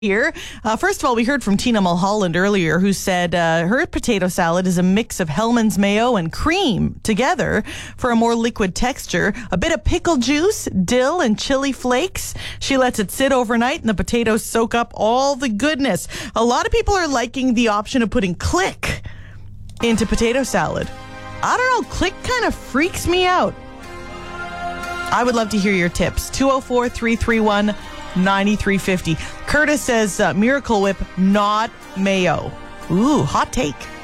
here. First of all, we heard from Tina Mulholland earlier, who said her potato salad is a mix of Hellmann's mayo and cream together for a more liquid texture. A bit of pickle juice, dill, and chili flakes. She lets it sit overnight, and the potatoes soak up all the goodness. A lot of people are liking the option of putting click into potato salad. I don't know, click kind of freaks me out. I would love to hear your tips. 204-331-9350. Curtis says Miracle Whip, not mayo. Ooh, hot take.